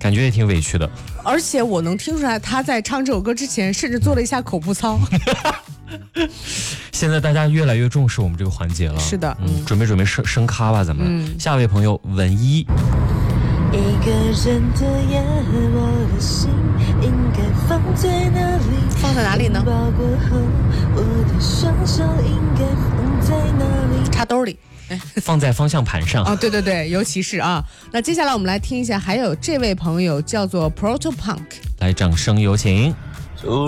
感觉也挺委屈的。 而且我能听出来，他在唱这首歌之前，甚至做了一下口部操。 现在大家越来越重视我们这个环节了。 是的， 准备升咖吧，咱们。下位朋友文一。 一个人的夜，我的心应该放在哪里？ 放在哪里呢？ 过后，我的双手应该放在哪里？ 插兜里。 放在方向盘上。 哦，对对对，尤其是啊。那接下来我们来听一下，还有这位朋友叫做 Proto Punk， 来，掌声有请。